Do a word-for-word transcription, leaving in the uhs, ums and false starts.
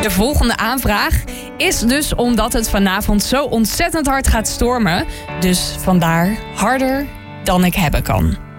De volgende aanvraag is dus omdat het vanavond zo ontzettend hard gaat stormen. Dus vandaar harder dan ik hebben kan.